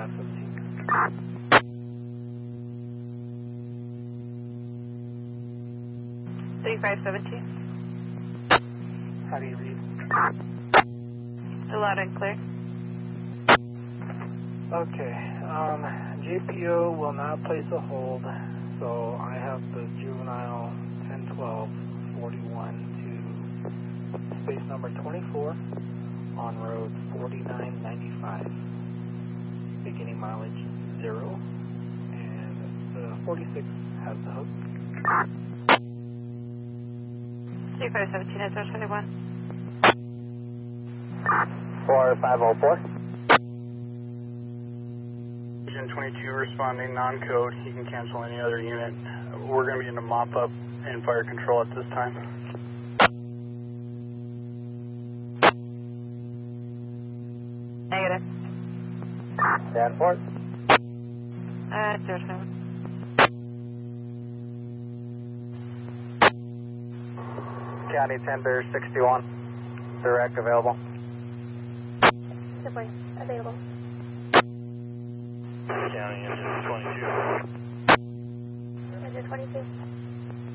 3517. How do you read? Still loud and clear. Okay, JPO will not place a hold, so I have the juvenile 101241 to space number 24 on road 4995, beginning mileage 0, and the 46 has the hook. 3517 is 21. 4504. Agent 22 responding non-code. He can cancel any other unit. We're going to be in a mop-up and fire control at this time. Negative. Danforth. 07. County 10 Bears 61. Direct available. Subway available. County engine 22. Engine 22.